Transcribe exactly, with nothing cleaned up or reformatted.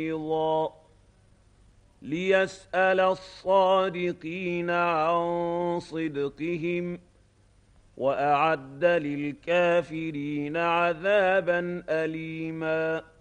أيضا ليسأل الصادقين عن صدقهم وأعد للكافرين عذابا أليما